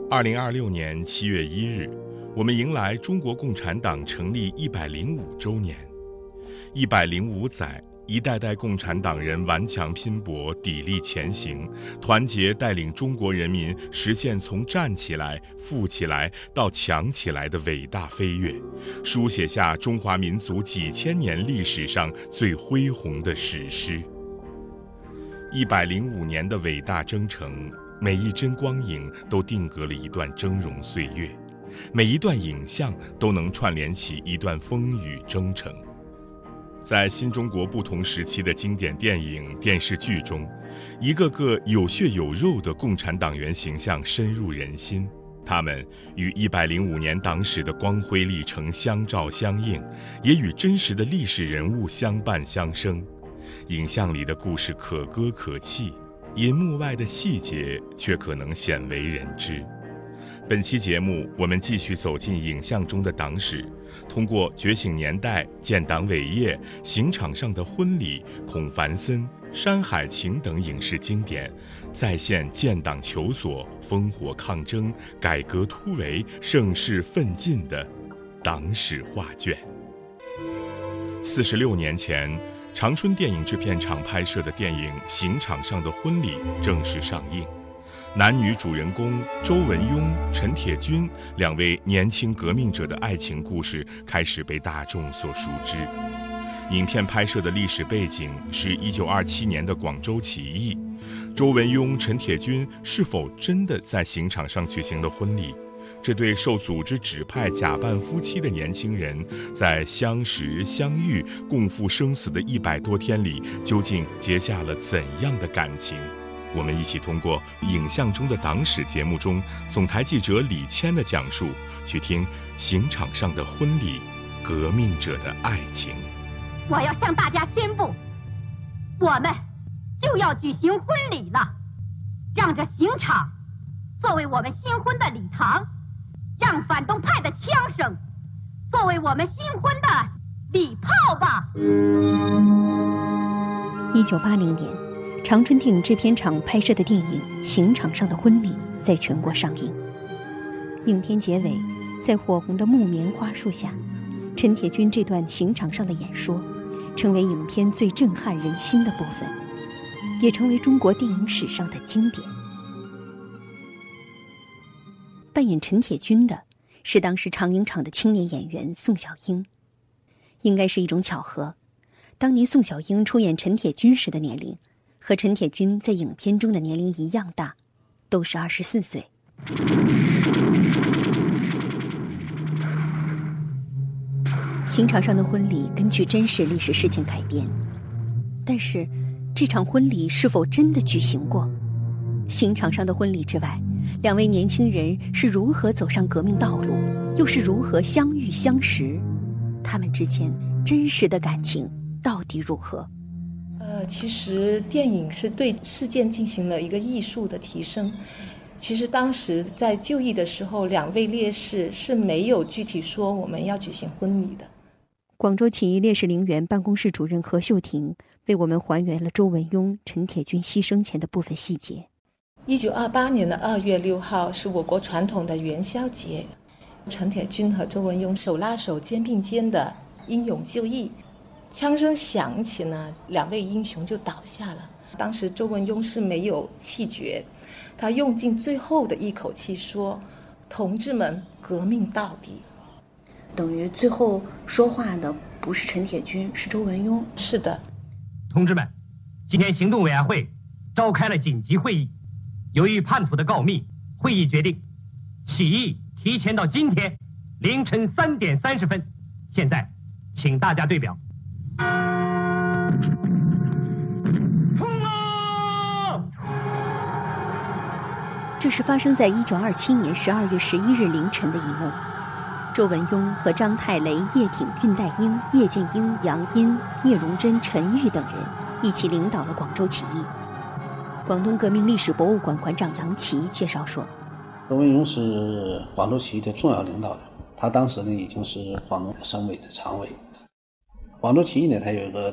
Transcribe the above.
2026年7月1日，我们迎来中国共产党成立105周年。105载，一代代共产党人顽强拼搏，砥砺前行，团结带领中国人民实现从站起来、富起来到强起来的伟大飞跃，书写下中华民族几千年历史上最恢宏的史诗。105年的伟大征程，每一帧光影都定格了一段峥嵘岁月，每一段影像都能串联起一段风雨征程。在新中国不同时期的经典电影、电视剧中，一个个有血有肉的共产党员形象深入人心，他们与105年党史的光辉历程相照相映，也与真实的历史人物相伴相生。影像里的故事可歌可泣，银幕外的细节却可能鲜为人知。本期节目，我们继续走进影像中的党史，通过《觉醒年代》、建党伟业、刑场上的婚礼、孔繁森、山海情等影视经典，再现建党求索、烽火抗争、改革突围、盛世奋进的党史画卷。46年前，长春电影制片厂拍摄的电影《刑场上的婚礼》正式上映。男女主人公周文雍、陈铁军两位年轻革命者的爱情故事开始被大众所熟知。影片拍摄的历史背景是1927年的广州起义。周文雍、陈铁军是否真的在刑场上举行了婚礼？这对受组织指派假扮夫妻的年轻人，在相识、相遇、共赴生死的100多天里，究竟结下了怎样的感情？我们一起通过影像中的党史节目中总台记者李谦的讲述，去听刑场上的婚礼，革命者的爱情。 我要向大家宣布，我们就要举行婚礼了，让这刑场作为我们新婚的礼堂，让反动派的枪声作为我们新婚的礼炮吧。 1980年，长春电影制片厂拍摄的电影《刑场上的婚礼》在全国上映。影片结尾，在火红的木棉花树下，陈铁军这段刑场上的演说，成为影片最震撼人心的部分，也成为中国电影史上的经典。扮演陈铁军的是当时长影厂的青年演员宋小英。应该是一种巧合，当年宋小英出演陈铁军时的年龄和陈铁军在影片中的年龄一样大，都是24岁。刑场上的婚礼根据真实历史事件改编，但是这场婚礼是否真的举行过？刑场上的婚礼之外，两位年轻人是如何走上革命道路，又是如何相遇相识？他们之间真实的感情到底如何？ 其实电影是对事件进行了一个艺术的提升。其实当时在就义的时候，两位烈士是没有具体说我们要举行婚礼的。 广州起义烈士陵园办公室主任何秀婷为我们还原了周文雍、陈铁军牺牲前的部分细节。 1928年的2月6号是我国传统的元宵节，陈铁军和周文雍手拉手、肩并肩的英勇就义。枪声响起呢，两位英雄就倒下了。当时周文雍是没有气绝，他用尽最后的一口气说：“同志们，革命到底。” 等于最后说话的不是陈铁军，是周文雍。 是的。 同志们，今天行动委员会召开了紧急会议，由于叛徒的告密，会议决定起义提前到今天凌晨3点30分。现在请大家对表。冲啊！ 这是发生在1927年12月11日凌晨的一幕。周文雍和张太雷、叶挺、恽代英、叶剑英、杨殷、聂荣臻、陈玉等人一起领导了广州起义。广东革命历史博物馆馆长杨琦介绍说， 周文雍是广州起义的重要领导人，他当时呢已经是广东省委的常委。广州起义呢，它有一个